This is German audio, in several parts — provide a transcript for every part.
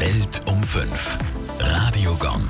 Welt um 5. Radio Gong.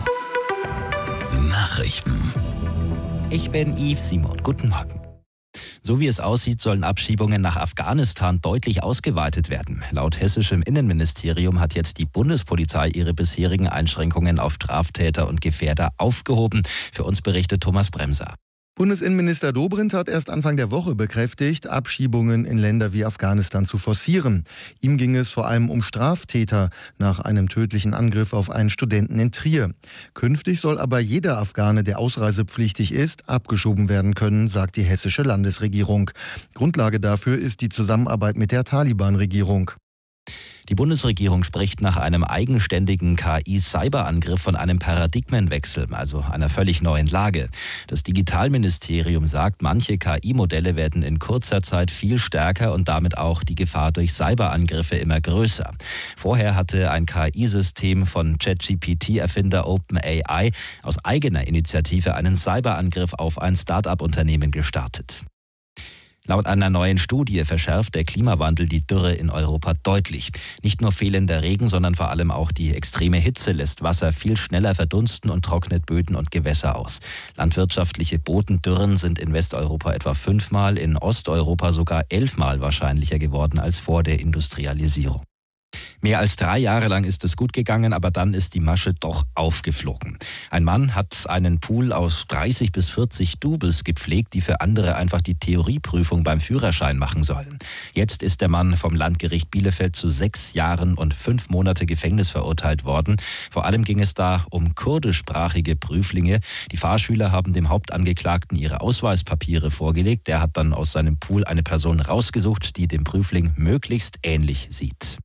Nachrichten. Ich bin Yves Simon. Guten Morgen. So wie es aussieht, sollen Abschiebungen nach Afghanistan deutlich ausgeweitet werden. Laut hessischem Innenministerium hat jetzt die Bundespolizei ihre bisherigen Einschränkungen auf Straftäter und Gefährder aufgehoben. Für uns berichtet Thomas Bremser. Bundesinnenminister Dobrindt hat erst Anfang der Woche bekräftigt, Abschiebungen in Länder wie Afghanistan zu forcieren. Ihm ging es vor allem um Straftäter nach einem tödlichen Angriff auf einen Studenten in Trier. Künftig soll aber jeder Afghane, der ausreisepflichtig ist, abgeschoben werden können, sagt die hessische Landesregierung. Grundlage dafür ist die Zusammenarbeit mit der Taliban-Regierung. Die Bundesregierung spricht nach einem eigenständigen KI-Cyberangriff von einem Paradigmenwechsel, also einer völlig neuen Lage. Das Digitalministerium sagt, manche KI-Modelle werden in kurzer Zeit viel stärker und damit auch die Gefahr durch Cyberangriffe immer größer. Vorher hatte ein KI-System von ChatGPT-Erfinder OpenAI aus eigener Initiative einen Cyberangriff auf ein Start-up-Unternehmen gestartet. Laut einer neuen Studie verschärft der Klimawandel die Dürre in Europa deutlich. Nicht nur fehlender Regen, sondern vor allem auch die extreme Hitze lässt Wasser viel schneller verdunsten und trocknet Böden und Gewässer aus. Landwirtschaftliche Bodendürren sind in Westeuropa etwa 5-mal, in Osteuropa sogar 11-mal wahrscheinlicher geworden als vor der Industrialisierung. Mehr als 3 Jahre lang ist es gut gegangen, aber dann ist die Masche doch aufgeflogen. Ein Mann hat einen Pool aus 30 bis 40 Doubles gepflegt, die für andere einfach die Theorieprüfung beim Führerschein machen sollen. Jetzt ist der Mann vom Landgericht Bielefeld zu 6 Jahren und 5 Monate Gefängnis verurteilt worden. Vor allem ging es da um kurdischsprachige Prüflinge. Die Fahrschüler haben dem Hauptangeklagten ihre Ausweispapiere vorgelegt. Der hat dann aus seinem Pool eine Person rausgesucht, die dem Prüfling möglichst ähnlich sieht.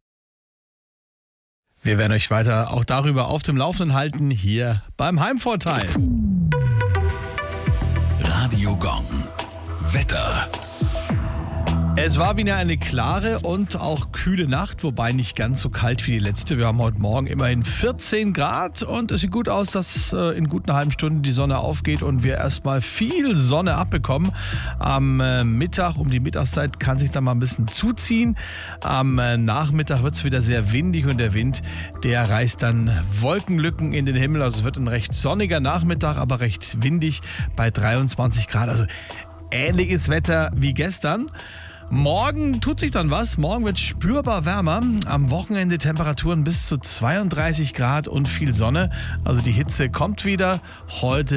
Wir werden euch weiter auch darüber auf dem Laufenden halten, hier beim Heimvorteil. Radio Gong. Wetter. Es war wieder eine klare und auch kühle Nacht, wobei nicht ganz so kalt wie die letzte. Wir haben heute Morgen immerhin 14 Grad und es sieht gut aus, dass in gut einer halben Stunde die Sonne aufgeht und wir erstmal viel Sonne abbekommen. Am Mittag, um die Mittagszeit, kann sich dann mal ein bisschen zuziehen. Am Nachmittag wird es wieder sehr windig und der Wind, der reißt dann Wolkenlücken in den Himmel. Also es wird ein recht sonniger Nachmittag, aber recht windig bei 23 Grad. Also ähnliches Wetter wie gestern. Morgen tut sich dann was. Morgen wird es spürbar wärmer. Am Wochenende Temperaturen bis zu 32 Grad und viel Sonne. Also die Hitze kommt wieder. Heute